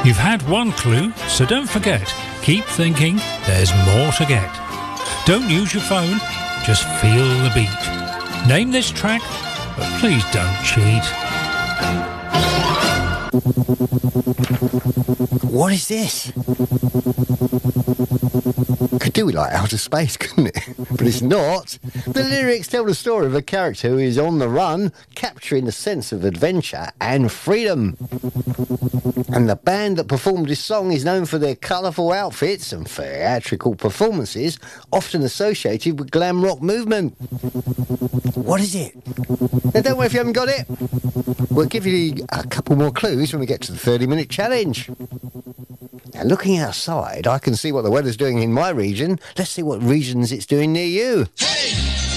You've had one clue, so don't forget. Keep thinking, there's more to get. Don't use your phone, just feel the beat. Name this track, but please don't cheat. What is this? Could do it like outer space, couldn't it? But it's not. The lyrics tell the story of a character who is on the run, capturing a sense of adventure and freedom. And the band that performed this song is known for their colourful outfits and theatrical performances, often associated with glam rock movement. What is it? Now don't worry if you haven't got it. We'll give you a couple more clues when we get to the 30-minute challenge. Now, looking outside, I can see what the weather's doing in my region. Let's see what regions it's doing near you. Hey!